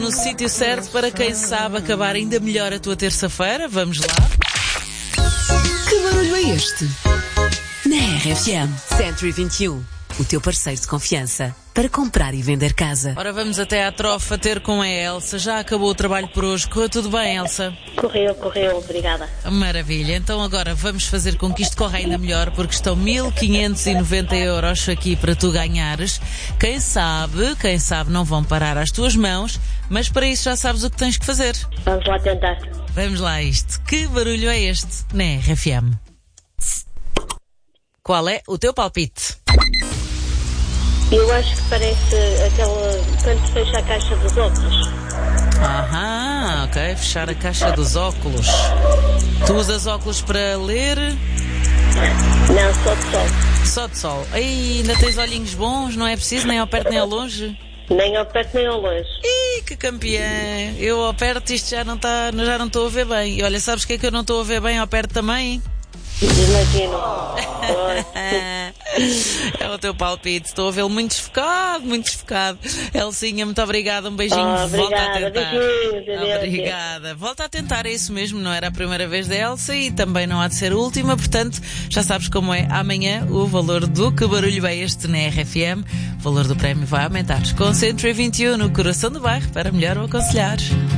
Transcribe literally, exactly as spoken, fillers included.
no sítio certo para quem sabe acabar ainda melhor a tua terça-feira. Vamos lá. Que barulho é este? Na R F M cento e vinte e um, o teu parceiro de confiança para comprar e vender casa. Ora, vamos até à trofa ter com a Elsa. Já acabou o trabalho por hoje. Correu tudo bem, Elsa? Correu, correu, obrigada. Maravilha. Então agora vamos fazer com que isto corra ainda melhor, porque estão mil quinhentos e noventa euros aqui para tu ganhares. Quem sabe, quem sabe não vão parar às tuas mãos, mas para isso já sabes o que tens que fazer. Vamos lá tentar. Vamos lá a isto. Que barulho é este na R F M? Qual é o teu palpite? Eu acho que parece aquela quando se fecha a caixa dos óculos. Aham, ok. Fechar a caixa dos óculos. Tu usas óculos para ler? Não, só de sol. Só de sol. Ei, ainda tens olhinhos bons, não é preciso nem ao perto nem ao longe? Nem ao perto nem ao longe. Ih, que campeã! Eu ao perto isto já não está, já não estou a ver bem. E olha, sabes o que é que eu não estou a ver bem ao perto também? Imagino. É o teu palpite. Estou a vê-lo muito desfocado, muito desfocado. Elsinha, muito obrigada. Um beijinho. Oh, Volta a obrigada. tentar. Beijinhos, adeus. Obrigada. Volta a tentar, é isso mesmo. Não era a primeira vez da Elsa e também não há de ser a última. Portanto, já sabes como é. Amanhã o valor do Que Barulho é Este na R F M. O valor do prémio vai aumentar. Com cento e vinte e um no coração do bairro para melhor o aconselhar.